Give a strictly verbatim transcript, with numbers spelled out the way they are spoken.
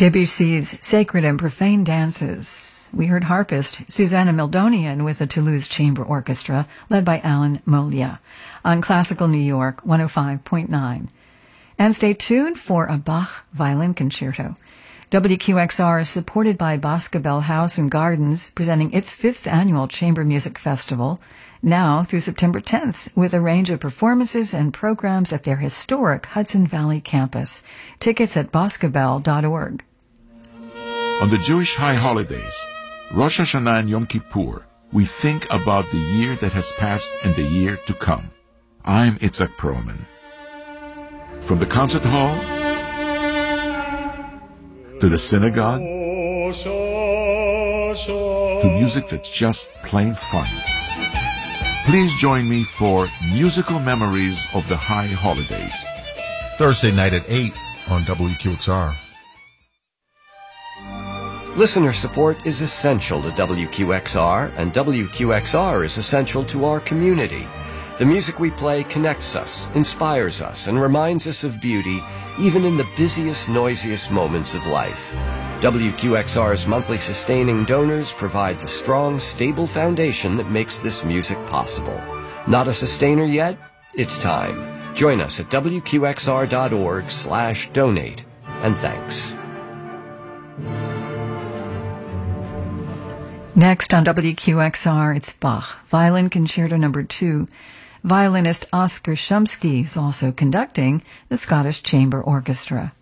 Debussy's Sacred and Profane Dances. We heard harpist Susanna Mildonian with the Toulouse Chamber Orchestra, led by Alan Molia, on Classical New York one oh five point nine. And stay tuned for a Bach violin concerto. W Q X R is supported by Boscobel House and Gardens, presenting its fifth annual Chamber Music Festival, now through September tenth, with a range of performances and programs at their historic Hudson Valley campus. Tickets at boscobel dot org. On the Jewish high holidays, Rosh Hashanah and Yom Kippur, we think about the year that has passed and the year to come. I'm Itzhak Perlman. From the concert hall to the synagogue to music that's just plain fun. Please join me for Musical Memories of the High Holidays. Thursday night at eight on W Q X R. Listener support is essential to W Q X R, and W Q X R is essential to our community. The music we play connects us, inspires us, and reminds us of beauty, even in the busiest, noisiest moments of life. W Q X R's monthly sustaining donors provide the strong, stable foundation that makes this music possible. Not a sustainer yet? It's time. Join us at W Q X R dot org slash donate. And thanks. Next on W Q X R, it's Bach, Violin Concerto Number two. Violinist Oskar Shumsky is also conducting the Scottish Chamber Orchestra.